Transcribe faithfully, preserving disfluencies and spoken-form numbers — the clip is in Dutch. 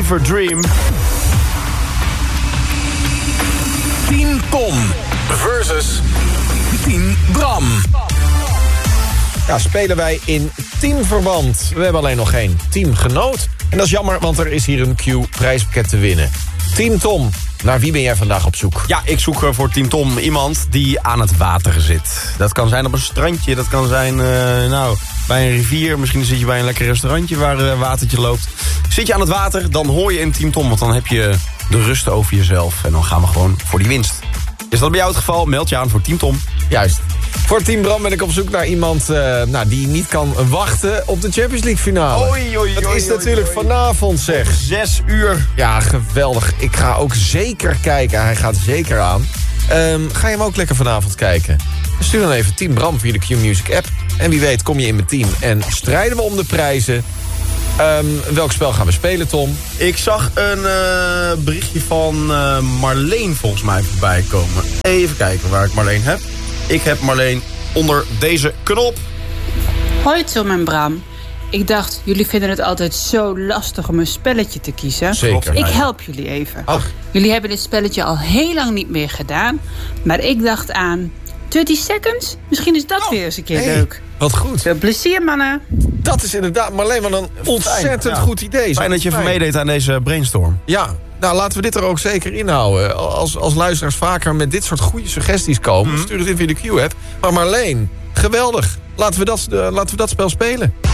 Fever Dream. Team Tom versus Team Bram. Ja, spelen wij in teamverband. We hebben alleen nog geen teamgenoot. En dat is jammer, want er is hier een Q-prijspakket te winnen. Team Tom, naar wie ben jij vandaag op zoek? Ja, ik zoek voor Team Tom iemand die aan het water zit. Dat kan zijn op een strandje, dat kan zijn uh, nou, bij een rivier. Misschien zit je bij een lekker restaurantje waar een uh, watertje loopt. Zit je aan het water, dan hoor je in Team Tom. Want dan heb je de rust over jezelf. En dan gaan we gewoon voor die winst. Is dat bij jou het geval? Meld je aan voor Team Tom. Juist. Voor Team Bram ben ik op zoek naar iemand uh, nou, die niet kan wachten op de Champions League finale. Oei, oei, dat oei, is oei, natuurlijk oei. vanavond, zeg. Zes uur. Ja, geweldig. Ik ga ook zeker kijken. Hij gaat zeker aan. Um, ga je hem ook lekker vanavond kijken? Stuur dan even Team Bram via de Q-Music app. En wie weet kom je in mijn team en strijden we om de prijzen. Um, welk spel gaan we spelen, Tom? Ik zag een uh, berichtje van uh, Marleen volgens mij voorbij komen. Even kijken waar ik Marleen heb. Ik heb Marleen onder deze knop. Hoi Tom en Bram. Ik dacht, jullie vinden het altijd zo lastig om een spelletje te kiezen. Zeker. Ik help jullie even. Ach. Jullie hebben dit spelletje al heel lang niet meer gedaan. Maar ik dacht aan dertig seconds. Misschien is dat oh. weer eens een keer hey, leuk. Wat goed. Veel plezier, mannen. Dat is inderdaad, Marleen, wat een ontzettend Fijn, ja. goed idee. Fijn dat je even meedeed aan deze brainstorm. Ja, nou laten we dit er ook zeker inhouden. Als, als luisteraars vaker met dit soort goede suggesties komen, mm-hmm. stuur het in via de Q-app. Maar Marleen, geweldig. Laten we dat, uh, laten we dat spel spelen.